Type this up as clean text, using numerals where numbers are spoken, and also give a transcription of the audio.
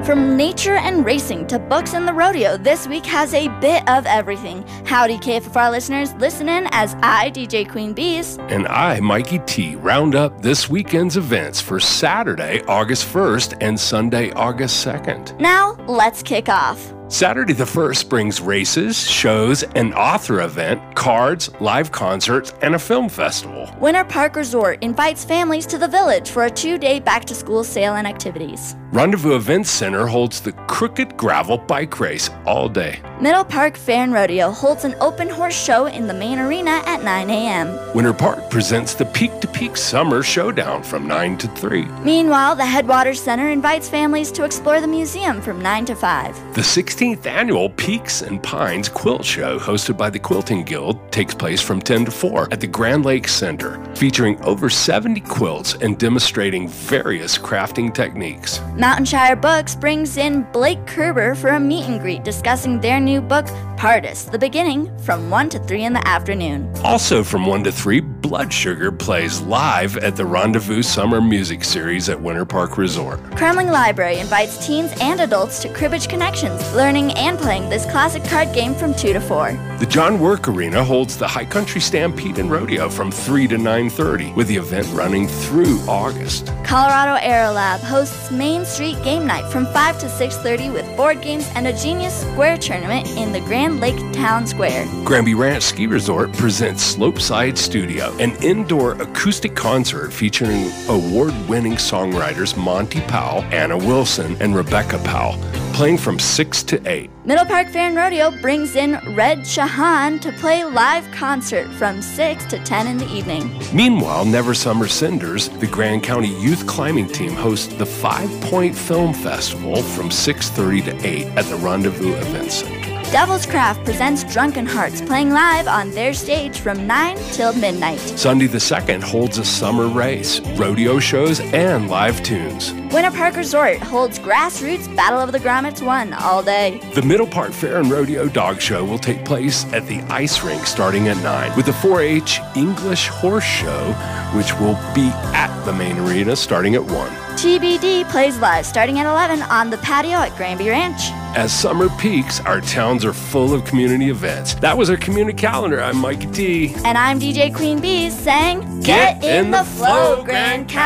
From nature and racing to books and the rodeo, this week has a bit of everything. Howdy, KFFR listeners. Listen in as I, DJ Queen Bees, and I, Mikey T, round up this weekend's events for Saturday, August 1st and Sunday, August 2nd. Now, let's kick off. Saturday the 1st brings races, shows, an author event, cards, live concerts, and a film festival. Winter Park Resort invites families to the village for a 2-day back-to-school sale and activities. Rendezvous Events Center holds the Crooked Gravel Bike Race all day. Middle Park Fair and Rodeo holds an open horse show in the main arena at 9 a.m. Winter Park presents the Peak to Peak Summer Showdown from 9 to 3. Meanwhile, the Headwaters Center invites families to explore the museum from 9 to 5. The 16th annual Peaks and Pines Quilt Show, hosted by the Quilting Guild, takes place from 10 to 4 at the Grand Lakes Center, featuring over 70 quilts and demonstrating various crafting techniques. Mountainshire Books brings in Blake Kerber for a meet and greet discussing their new book, Partis, The Beginning, from 1 to 3 in the afternoon. Also from 1 to 3, Blood Sugar plays live at the Rendezvous Summer Music Series at Winter Park Resort. Kremling Library invites teens and adults to Cribbage Connections, learning and playing this classic card game from 2 to 4. The John Work Arena holds the High Country Stampede and Rodeo from 3 to 9:30, with the event running through August. Colorado Aerolab hosts Main Street Game Night from 5 to 6:30 with board games and a Genius Square tournament in the Grand Lake Town Square. Granby Ranch Ski Resort presents Slopeside Studio, an indoor acoustic concert featuring award-winning songwriters Monty Powell, Anna Wilson, and Rebecca Powell, playing from 6 to 8. Middle Park Fair and Rodeo brings in Red Shahan to play live concert from 6 to 10 in the evening. Meanwhile, Never Summer Cinders, the Grand County Youth Climbing Team, hosts the 5 Point Film Festival from 6:30 to 8 at the Rendezvous Event Center. Devil's Craft presents Drunken Hearts, playing live on their stage from 9 till midnight. Sunday the 2nd holds a summer race, rodeo shows, and live tunes. Winter Park Resort holds Grassroots Battle of the Grommets 1 all day. The Middle Park Fair and Rodeo Dog Show will take place at the ice rink starting at 9, with the 4-H English Horse Show, which will be at the main arena starting at 1. TBD plays live starting at 11 on the patio at Granby Ranch. As summer peaks, our towns are full of community events. That was our community calendar. I'm Mikey T. And I'm DJ Queen Bees saying, Get in the flow, Grand County.